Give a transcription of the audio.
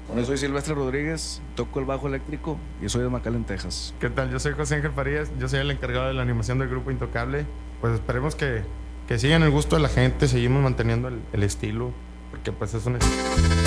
Bueno, soy Silvestre Rodríguez, toco el bajo eléctrico y soy de McAllen, Texas. ¿Qué tal? Yo soy José Ángel Farías, yo soy el encargado de la animación del grupo Intocable. Pues esperemos que sigan el gusto de la gente, seguimos manteniendo el estilo, porque pues es un estilo.